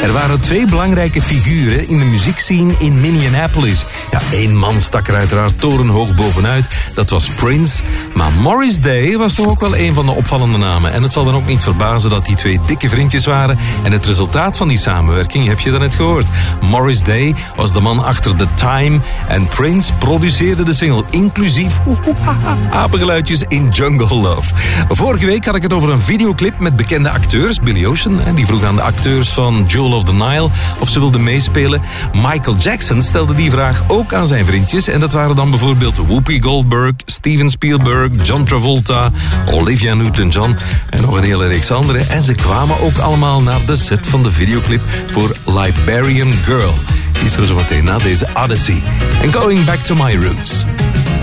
Er waren 2 belangrijke figuren in de muziekscene in Minneapolis. Ja, 1 man stak er uiteraard torenhoog bovenuit. Dat was Prince. Maar Morris Day was toch ook wel een van de opvallende namen. En het zal dan ook niet verbazen dat die 2 dikke vriendjes waren. En het resultaat van die samenwerking heb je daarnet gehoord. Morris Day was de man achter The Time. En Prince produceerde de single inclusief apengeluidjes in Jungle Love. Vorige week had ik het over een videoclip met bekende acteurs. Billy Ocean, die vroeg aan de acteurs van Jewel of the Nile of ze wilden meespelen. Michael Jackson stelde die vraag ook aan zijn vriendjes. En dat waren dan bijvoorbeeld Whoopi Goldberg, Steven Spielberg, John Travolta, Olivia Newton-John en nog een hele reeks anderen. En ze kwamen ook allemaal naar de set van de videoclip voor Liberian Girl. Die is er zo meteen na deze Odyssey. And Going Back to My Roots.